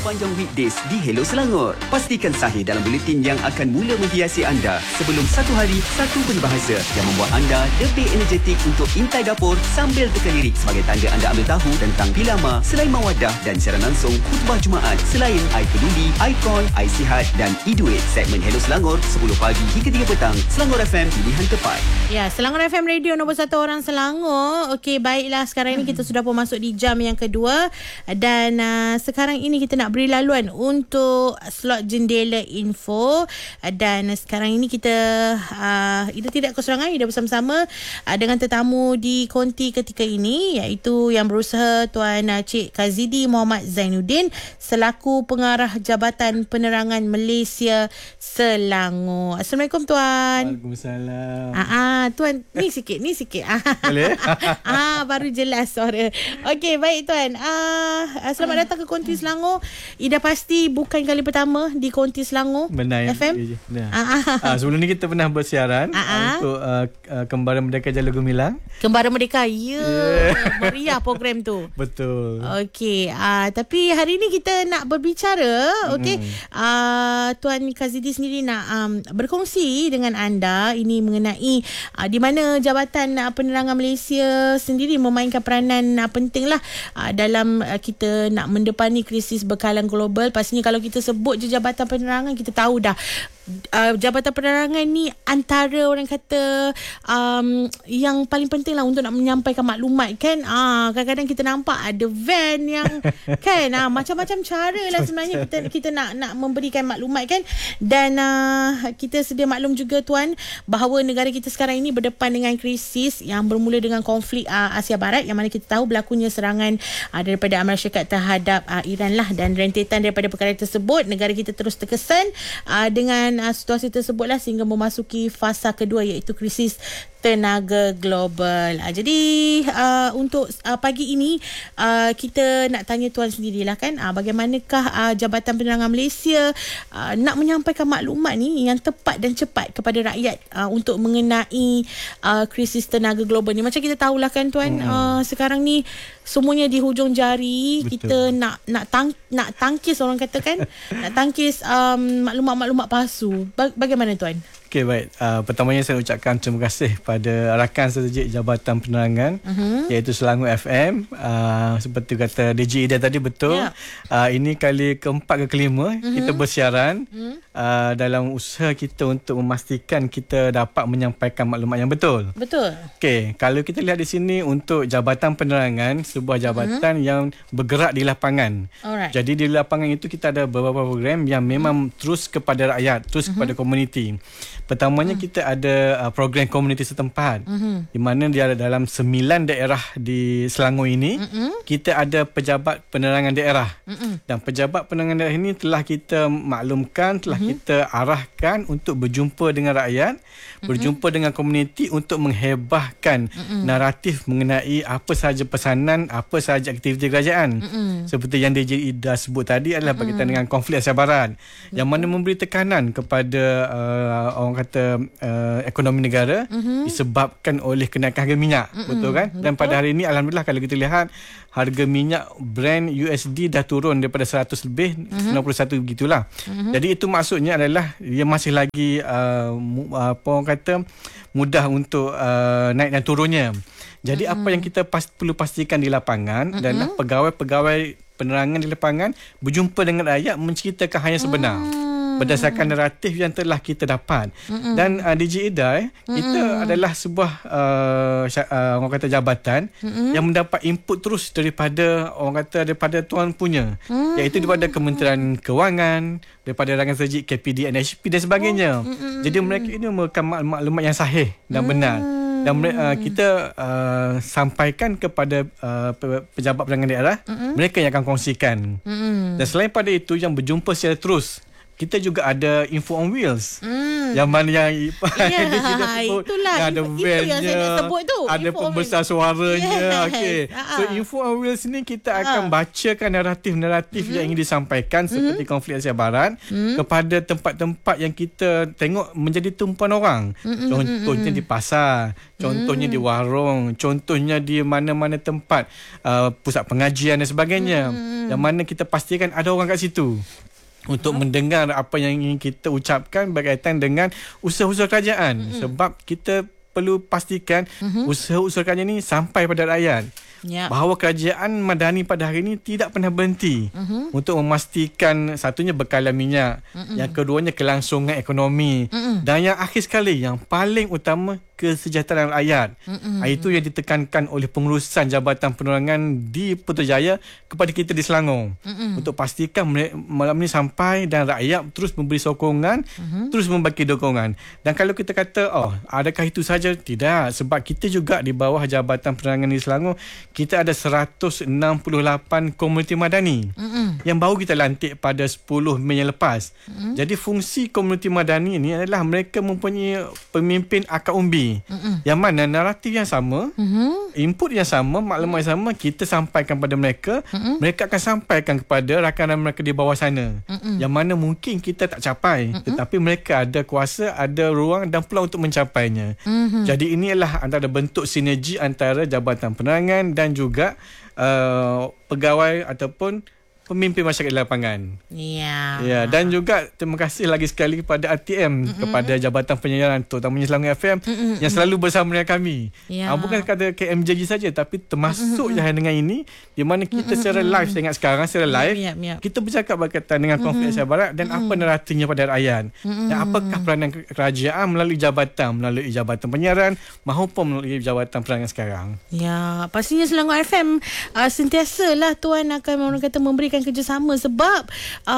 sepanjang weekdays di Hello Selangor. Pastikan sahih dalam buletin yang akan mula menghiasi anda sebelum satu hari, satu peribahasa yang membuat anda lebih energetik untuk intai dapur sambil teka lirik sebagai tanda anda ambil tahu tentang Pilama, Selain Mawadah dan siaran langsung khutbah Jumaat selain I Peduli, I-Call, I-Sihat dan I-Duit. Segmen Hello Selangor 10 pagi hingga 3 petang. Selangor FM, pilihan tepat. Ya, Selangor FM Radio nombor 1 orang Selangor. Okey, baiklah, sekarang ini kita sudah pun masuk di jam yang kedua dan sekarang ini kita nak beri laluan untuk slot jendela info dan sekarang ini kita tidak keserangan, kita bersama-sama dengan tetamu di konti ketika ini iaitu yang berusaha Tuan Cik Kazidi Muhammad Zainuddin selaku pengarah Jabatan Penerangan Malaysia Selangor. Assalamualaikum Tuan. Waalaikumsalam. Tuan, ni sikit. Boleh? Baru jelas suara. Okey, baik Tuan. Selamat datang ke Konti Selangor. Ida pasti bukan kali pertama di Konti Selangor. Benar FM. Sebelum ni kita pernah bersiaran untuk Kembara Merdeka Jalur Gemilang. Kembara Merdeka. Meriah program tu. Betul. Okey, tapi hari ni kita nak berbicara. Okey, Tuan Kazidi sendiri nak berkongsi dengan anda ini mengenai di mana Jabatan Penerangan Malaysia sendiri memainkan peranan penting lah dalam kita nak mendepani krisis bekalan global. Pastinya kalau kita sebut je Jabatan Penerangan, kita tahu dah Jabatan Penerangan ni antara orang kata yang paling penting lah untuk nak menyampaikan maklumat kan. Kadang-kadang kita nampak ada van yang kan macam-macam cara lah sebenarnya kita nak memberikan maklumat kan. Dan kita sedia maklum juga Tuan bahawa negara kita sekarang ini berdepan dengan krisis yang bermula dengan konflik Asia Barat yang mana kita tahu berlakunya serangan daripada Amerika Syarikat terhadap Iran lah, dan rentetan daripada perkara tersebut negara kita terus terkesan dengan situasi tersebut lah sehingga memasuki fasa kedua iaitu krisis tenaga global. Jadi untuk pagi ini kita nak tanya Tuan sendirilah kan, bagaimanakah Jabatan Penerangan Malaysia nak menyampaikan maklumat ni yang tepat dan cepat kepada rakyat untuk mengenai krisis tenaga global ni. Macam kita tahulah kan Tuan, sekarang ni semuanya di hujung jari. Betul. Kita nak tangkis orang kata kan, nak tangkis maklumat-maklumat palsu. Bagaimana Tuan? Okey, baik. Pertamanya saya ucapkan terima kasih pada rakan strategik Jabatan Penerangan iaitu Selangor FM. Seperti kata DJ Ida tadi, betul. Ini kali keempat ke kelima kita bersiaran dalam usaha kita untuk memastikan kita dapat menyampaikan maklumat yang betul. Betul. Okey, kalau kita lihat di sini untuk Jabatan Penerangan, sebuah jabatan yang bergerak di lapangan. Alright. Jadi di lapangan itu kita ada beberapa program yang memang terus kepada rakyat, terus kepada komuniti. Pertamanya kita ada program komuniti setempat di mana dia ada dalam 9 daerah di Selangor ini. Kita ada pejabat penerangan daerah dan pejabat penerangan daerah ini telah kita maklumkan, telah kita arahkan untuk berjumpa dengan rakyat, berjumpa dengan komuniti untuk menghebahkan naratif mengenai apa sahaja pesanan, apa sahaja aktiviti kerajaan. Seperti yang DJ Ida sebut tadi adalah berkaitan dengan konflik Asia Barat yang mana memberi tekanan kepada orang kata ekonomi negara disebabkan oleh kenaikan harga minyak. Betul kan? Dan pada hari ini alhamdulillah kalau kita lihat harga minyak Brent USD dah turun daripada 100 lebih 91 begitulah. Jadi itu maksudnya adalah dia masih lagi apa orang kata mudah untuk naik dan turunnya. Jadi apa yang kita perlu pastikan di lapangan adalah pegawai-pegawai penerangan di lapangan berjumpa dengan rakyat menceritakan hal yang sebenar berdasarkan naratif yang telah kita dapat. Dan DJ Ida kita adalah sebuah orang kata jabatan yang mendapat input terus daripada orang kata daripada tuan punya, iaitu daripada Kementerian Kewangan, daripada rakan strategik KPD, NHP dan sebagainya. Jadi mereka ini memberikan maklumat yang sahih dan benar. Dan kita sampaikan kepada pejabat penerangan daerah, mereka yang akan kongsikan. Dan selain pada itu, yang berjumpa secara terus, kita juga ada Info on Wheels Yang mana yang dia tidak sebut, itulah yang ada itu yang saya nak sebut tu. ada pembesar suaranya. Okey. So Info on Wheels ni kita akan bacakan naratif-naratif yang ingin disampaikan seperti konflik Asia Barat kepada tempat-tempat yang kita tengok menjadi tumpuan orang. Contohnya di pasar, contohnya di warung, contohnya di mana-mana tempat pusat pengajian dan sebagainya. Yang mana kita pastikan ada orang kat situ untuk mendengar apa yang ingin kita ucapkan berkaitan dengan usaha-usaha kerajaan. Sebab kita perlu pastikan usaha-usaha kerajaan ini sampai pada rakyat. Bahawa kerajaan Madani pada hari ini tidak pernah berhenti untuk memastikan satunya bekalan minyak, yang keduanya kelangsungan ekonomi, dan yang akhir sekali yang paling utama kesejahteraan rakyat. Itu yang ditekankan oleh pengurusan Jabatan Penerangan di Putrajaya kepada kita di Selangor untuk pastikan malam ini sampai dan rakyat terus memberi sokongan, terus membagi dukungan. Dan kalau kita kata adakah itu saja? Tidak, sebab kita juga di bawah Jabatan Penerangan di Selangor kita ada 168 komuniti madani yang baru kita lantik pada 10 Mei yang lepas. Jadi fungsi komuniti madani ini adalah mereka mempunyai pemimpin akar umbi yang mana naratif yang sama, input yang sama, maklumat yang sama kita sampaikan kepada mereka. Mereka akan sampaikan kepada rakan mereka di bawah sana yang mana mungkin kita tak capai, tetapi mereka ada kuasa, ada ruang dan peluang untuk mencapainya. Jadi inilah antara bentuk sinergi antara Jabatan Penerangan dan juga pegawai ataupun pemimpin masyarakat di lapangan. Ya, dan juga terima kasih lagi sekali kepada RTM, kepada Jabatan Penyiaran terutamanya Selangor FM yang selalu bersama dengan kami. Bukan kata KMJG saja, tapi termasuk yang dengan ini di mana kita secara live, saya ingat sekarang secara live kita bercakap berkaitan dengan konflik Asia Barat dan apa naratifnya pada rakyat. Dan apakah peranan kerajaan melalui Jabatan Penyiaran maupun melalui Jabatan Penerangan sekarang. Ya, pastinya Selangor FM sentiasalah tuan akan orang kata memberikan kerjasama sebab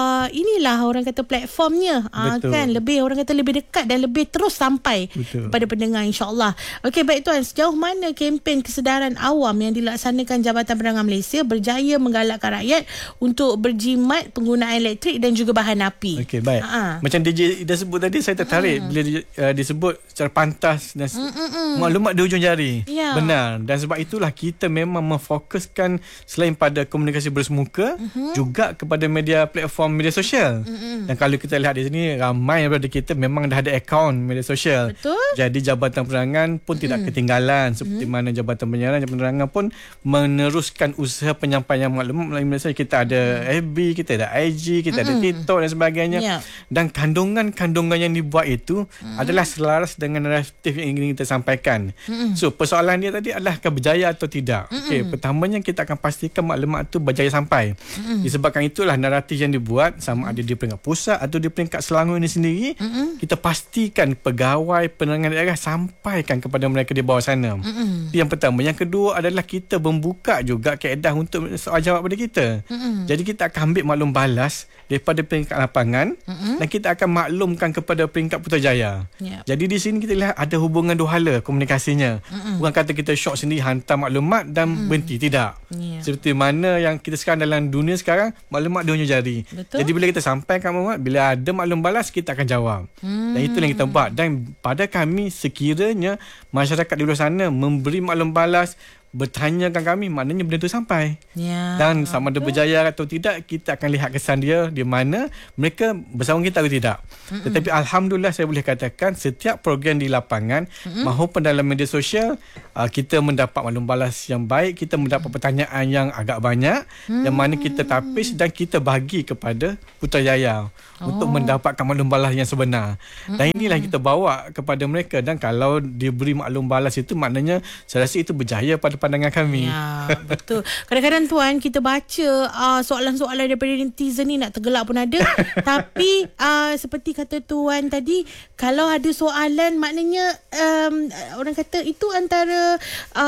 inilah orang kata platformnya kan lebih orang kata lebih dekat dan lebih terus sampai kepada pendengar, insya-Allah. Okey, baik tuan, sejauh mana kempen kesedaran awam yang dilaksanakan Jabatan Penerangan Malaysia berjaya menggalakkan rakyat untuk berjimat penggunaan elektrik dan juga bahan api? Okey, baik. Macam DJ dah sebut tadi, saya tertarik bila disebut secara pantas dan maklumat di hujung jari. Benar, dan sebab itulah kita memang memfokuskan selain pada komunikasi bersemuka juga kepada media platform media sosial. Dan kalau kita lihat di sini ramai daripada kita memang dah ada akaun media sosial. Jadi Jabatan Penerangan pun tidak ketinggalan seperti mana Jabatan Penyiaran dan Penerangan pun meneruskan usaha penyampaian maklumat melalui media sosial. Kita ada FB, kita ada IG, kita ada TikTok dan sebagainya. Dan kandungan-kandungan yang dibuat itu adalah selaras dengan naratif yang ingin kita sampaikan. So persoalan dia tadi adalah berjaya atau tidak. Okey, pertamanya kita akan pastikan maklumat itu berjaya sampai. Disebabkan itulah naratif yang dibuat sama ada di peringkat pusat atau di peringkat Selangor ini sendiri, kita pastikan pegawai penerangan daerah sampaikan kepada mereka di bawah sana. Yang pertama. Yang kedua adalah kita membuka juga kaedah untuk soal jawab pada kita. Jadi kita akan ambil maklum balas daripada peringkat lapangan dan kita akan maklumkan kepada peringkat Putrajaya. Jadi di sini kita lihat ada hubungan dua hala komunikasinya. Bukan kata kita shot sendiri hantar maklumat dan berhenti, tidak. Seperti mana yang kita sekarang dalam dunia sekarang, maklumat di hujung jari. Jadi bila kita sampaikan maklumat, bila ada maklum balas, kita akan jawab. Dan itulah yang kita buat. Dan pada kami, sekiranya masyarakat di luar sana memberi maklum balas, bertanyakan kami, maknanya benda itu sampai. Dan sama ada berjaya atau tidak, kita akan lihat kesan dia di mana mereka bersama kita atau tidak. Tetapi Alhamdulillah saya boleh katakan setiap program di lapangan maupun dalam media sosial, kita mendapat maklum balas yang baik, kita mendapat pertanyaan yang agak banyak, yang mana kita tapis dan kita bagi kepada Putrajaya untuk mendapatkan maklum balas yang sebenar. Dan inilah yang kita bawa kepada mereka. Dan kalau diberi maklum balas itu, maknanya saya rasa itu berjaya pada pandangan kami. Ya, betul. Kadang-kadang tuan, kita baca soalan-soalan daripada netizen ni nak tergelak pun ada. Tapi seperti kata tuan tadi, kalau ada soalan, maknanya orang kata itu antara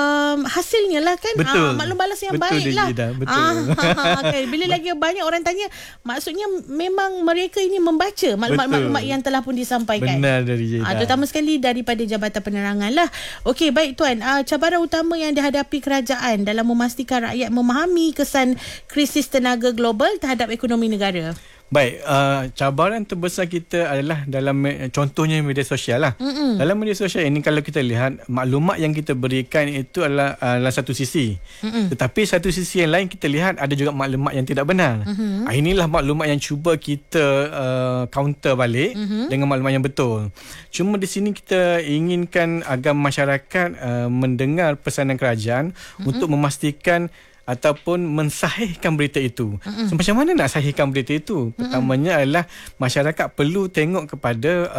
hasilnya lah kan. Maklum balas yang betul baik lah. Betul. Okay. Bila lagi banyak orang tanya, maksudnya memang mereka ini membaca maklumat-maklumat yang telah pun disampaikan. Benar dari Jeda. Terutama sekali daripada Jabatan Penerangan lah. Okey, baik tuan. Cabaran utama yang dihadapi kerajaan dalam memastikan rakyat memahami kesan krisis tenaga global terhadap ekonomi negara. Baik, cabaran terbesar kita adalah dalam contohnya media sosial lah. Dalam media sosial ini kalau kita lihat maklumat yang kita berikan itu adalah satu sisi. Tetapi satu sisi yang lain kita lihat ada juga maklumat yang tidak benar. Inilah maklumat yang cuba kita counter balik dengan maklumat yang betul. Cuma di sini kita inginkan agar masyarakat mendengar pesanan kerajaan untuk memastikan ataupun mensahihkan berita itu. So, macam mana nak sahihkan berita itu? Pertamanya adalah masyarakat perlu tengok kepada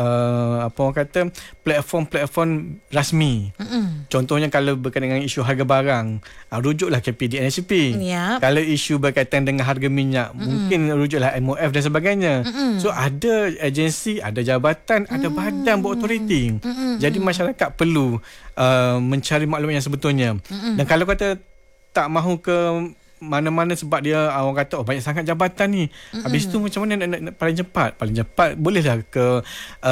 platform-platform rasmi. Contohnya kalau berkaitan dengan isu harga barang, rujuklah KPD NSP. Kalau isu berkaitan dengan harga minyak, mungkin rujuklah MOF dan sebagainya. So ada agensi, ada jabatan, ada badan berautoriti. Jadi masyarakat perlu mencari maklumat yang sebetulnya. Dan kalau kata tak mahu ke mana-mana sebab dia orang kata banyak sangat jabatan ni. Habis tu macam mana nak paling cepat bolehlah ke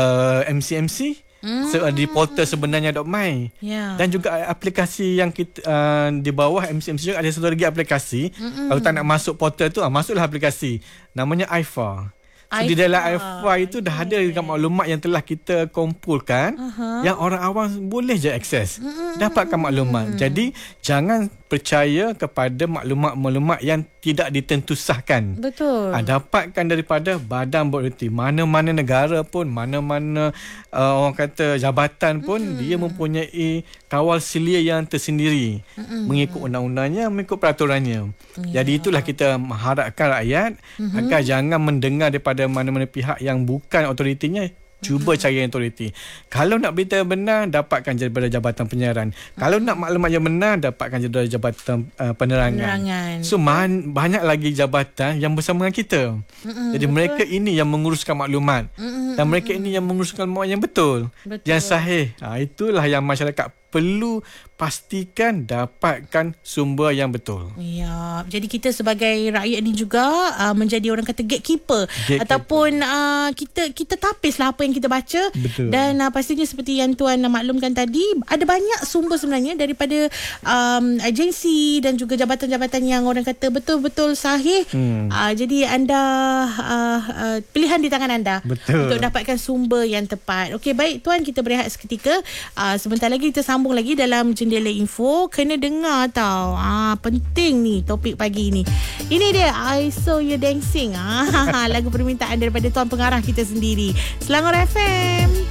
MCMC di portal sebenarnya.my. Dan juga aplikasi yang kita di bawah MCMC juga ada satu lagi aplikasi. Kalau tak nak masuk portal tu, masuklah aplikasi namanya AIFA. So, di dalam AIFA itu dah ada maklumat yang telah kita kumpulkan, yang orang awam boleh je akses, dapatkan maklumat. Jadi jangan percaya kepada maklumat-maklumat yang tidak ditentusahkan. Betul. Dapatkan daripada badan berautoriti. Mana-mana negara pun, mana-mana orang kata jabatan pun, dia mempunyai kawal selia yang tersendiri. Mengikut undang-undangnya, mengikut peraturannya. Jadi itulah kita mengharapkan rakyat agar jangan mendengar daripada mana-mana pihak yang bukan otoritinya. Cuba cari autoriti. Kalau nak berita yang benar, dapatkan daripada Jabatan Penyiaran. Kalau nak maklumat yang benar, dapatkan daripada Jabatan Penerangan. So banyak lagi jabatan yang bersama dengan kita. Jadi mereka ini yang menguruskan maklumat. Dan mereka ini yang menguruskan maklumat yang betul. Yang sahih. Itulah yang masyarakat perlu pastikan dapatkan sumber yang betul. Ya, jadi kita sebagai rakyat ni juga menjadi orang kata gatekeeper. Ataupun kita tapislah apa yang kita baca. Betul. Dan pastinya seperti yang Tuan maklumkan tadi, ada banyak sumber sebenarnya daripada agensi dan juga jabatan-jabatan yang orang kata betul-betul sahih. Jadi anda pilihan di tangan anda. Betul. Untuk dapatkan sumber yang tepat. Okey, baik Tuan, kita berehat seketika. Sebentar lagi kita sambung lagi dalam Jendela Info. Kena dengar tau. Penting ni topik pagi ni. Ini dia I Saw You Dancing. Lagu permintaan daripada Tuan Pengarah kita sendiri. Selangor FM.